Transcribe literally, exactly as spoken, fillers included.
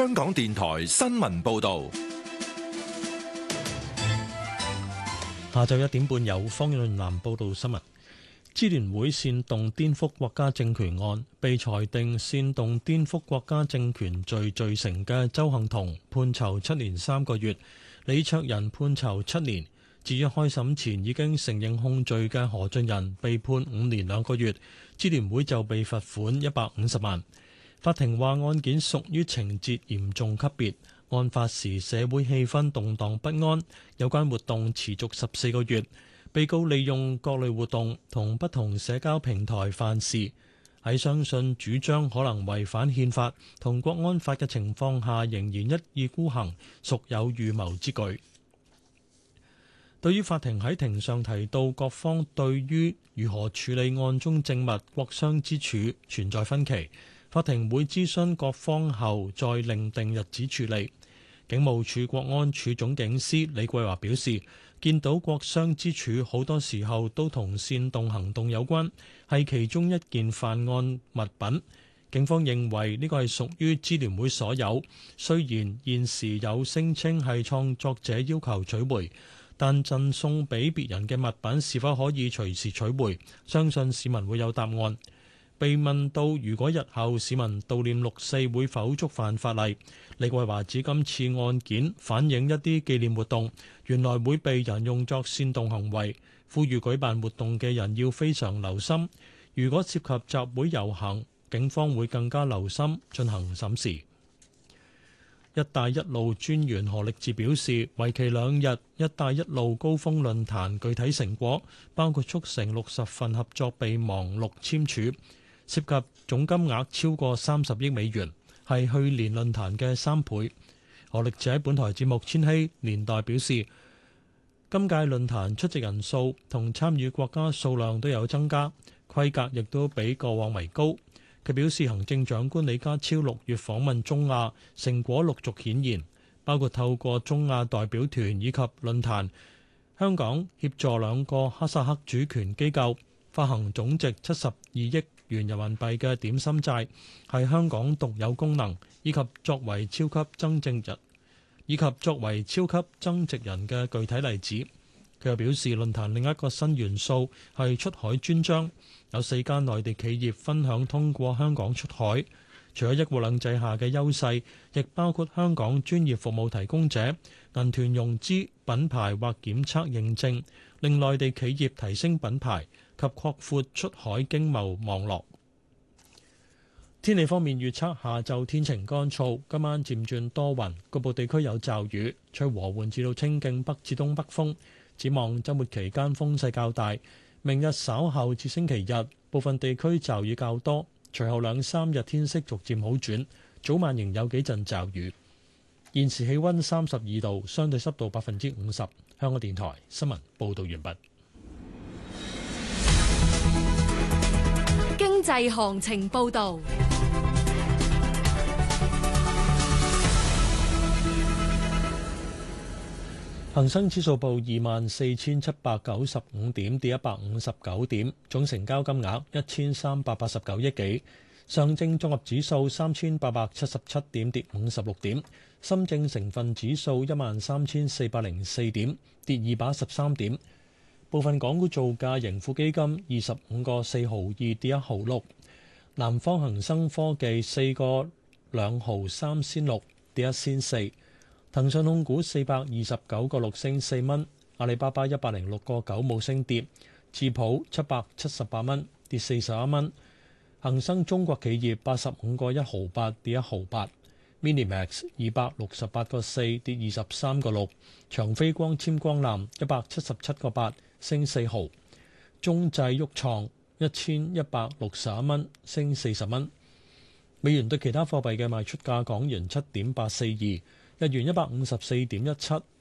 香港電台新聞報道。 下晝一點半有方潤南報道新聞。支聯會煽動顛覆國家政權案被裁定煽動顛覆國家政權罪罪成嘅鄒幸彤判囚七年三個月，李卓人判囚七年。至於開審前已經承認控罪嘅何俊仁被判五年兩個月，支聯會就被罰款一百五十萬。法庭話案件屬於情節嚴重級別，案發時社會氣氛動盪不安，有關活動持續十四個月。被告利用各類活動同不同社交平台犯事，喺相信主張可能違反憲法同國安法嘅情況下，仍然一意孤行，屬有預謀之舉。對於法庭喺庭上提到各方對於如何處理案中證物國殤之柱存在分歧，法庭會諮詢各方後再另定日子處理。警務處國安處總警司李桂華表示，見到國殤之柱好多時候都同煽動行動有關，係其中一件犯案物品。警方認為呢個係屬於支聯會所有，雖然現時有聲稱係創作者要求取回，但贈送俾別人嘅物品是否可以隨時取回，相信市民會有答案。被問到如果日後市民悼念六四會否觸犯法例，李桂華指今次案件反映一啲紀念活動原來會被人用作煽動行為，呼籲舉辦活動嘅人要非常留心。如果涉及集會遊行，警方會更加留心進行審視。一帶一路專員何力智表示，為期兩日一帶一路高峰論壇具體成果包括促成六十份合作備忘錄簽署，涉及總金額超過三十億美元，係去年論壇嘅三倍。何力智喺本台節目《千禧年代》表示，今屆論壇出席人數同參與國家數量都有增加，規格亦都比過往為高。佢表示，行政長官李家超六月訪問中亞，成果陸續顯現，包括透過中亞代表團以及論壇，香港協助兩個哈薩克主權機構發行總值七十二億元人民幣嘅點心債，係香港獨有功能，以及作為超級增值人，以及作為超級增值人嘅具體例子。佢又表示，論壇另一個新元素係出海專章，有四間內地企業分享通過香港出海。除咗一國兩制下嘅優勢，亦包括香港專業服務提供者、銀團融資、品牌或檢測認證，令內地企業提升品牌及擴闊出海經貿網絡。天氣方面預測，下晝天晴乾燥，今晚漸轉多雲，局部地區有驟雨，吹和緩至到清勁北至東北風。展望週末期間風勢較大，明日稍後至星期日部分地區驟雨較多，隨後兩三日天色逐漸好轉，早晚仍有幾陣驟雨。現時氣溫三十二度，相對濕度百分之五十。香港電台新聞報道完畢。 經濟行情報道。 恒生指數報二萬四千七百九十五點，跌一百五十九點，總成交金額一千三百八十九億幾。上證綜合指數三千八百七十七點，跌五十六點。深證成分指數一萬三千四百零四點，跌二百一十三點。部分港股造價，盈富基金二十五個四毫二，跌一毫六。南方恒生科技四個兩毫三仙六，跌一仙四。騰訊控股四百二十九個六升四蚊，阿里巴巴一百零六個九冇升跌，智普七百七十八蚊跌四十一蚊，恒生中國企業八十五個一毫八跌一毫八 ，Minimax 二百六十八個四跌二十三個六，長飛光纖光纜一百七十七個八升四毫，中製鬱創一千一百六十一蚊升四十蚊。美元對其他貨幣嘅賣出價：港元七點八四二。日元一百五十四點一七，